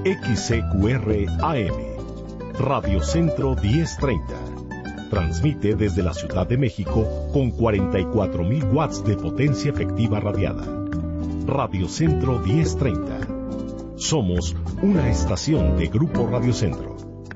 XCQR AM, Radio Centro 1030. Transmite desde la Ciudad de México con 44.000 watts de potencia efectiva radiada. Radio Centro 1030. Somos una estación de Grupo Radio Centro.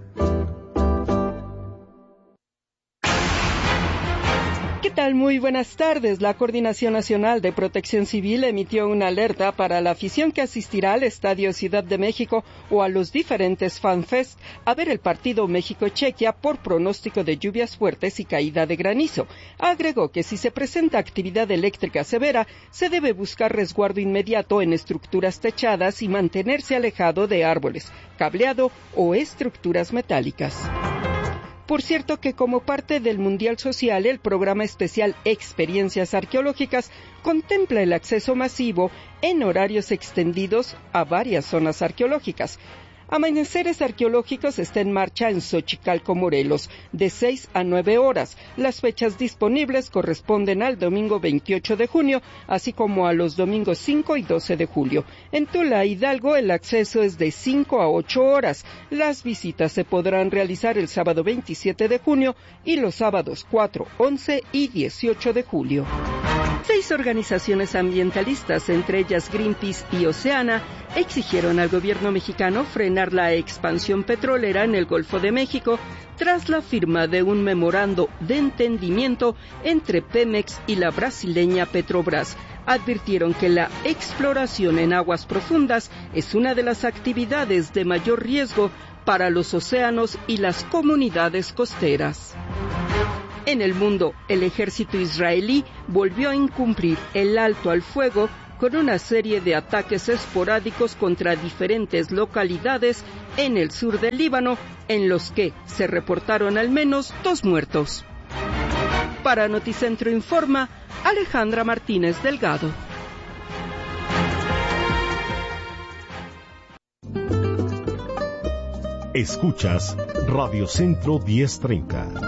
¿Qué tal? Muy buenas tardes. La Coordinación Nacional de Protección Civil emitió una alerta para la afición que asistirá al Estadio Ciudad de México o a los diferentes FanFest a ver el partido México-Chequia por pronóstico de lluvias fuertes y caída de granizo. Agregó que si se presenta actividad eléctrica severa, se debe buscar resguardo inmediato en estructuras techadas y mantenerse alejado de árboles, cableado o estructuras metálicas. Por cierto que como parte del Mundial Social, el programa especial Experiencias Arqueológicas contempla el acceso masivo en horarios extendidos a varias zonas arqueológicas. Amaneceres Arqueológicos está en marcha en Xochicalco, Morelos, de 6 a 9 horas. Las fechas disponibles corresponden al domingo 28 de junio, así como a los domingos 5 y 12 de julio. En Tula, Hidalgo, el acceso es de 5 a 8 horas. Las visitas se podrán realizar el sábado 27 de junio y los sábados 4, 11 y 18 de julio. 6 organizaciones ambientalistas, entre ellas Greenpeace y Oceana, exigieron al gobierno mexicano frenar la expansión petrolera en el Golfo de México tras la firma de un memorando de entendimiento entre Pemex y la brasileña Petrobras. Advirtieron que la exploración en aguas profundas es una de las actividades de mayor riesgo para los océanos y las comunidades costeras. En el mundo, el ejército israelí volvió a incumplir el alto al fuego con una serie de ataques esporádicos contra diferentes localidades en el sur del Líbano, en los que se reportaron al menos 2 muertos. Para Noticentro Informa, Alejandra Martínez Delgado. Escuchas Radio Centro 1030.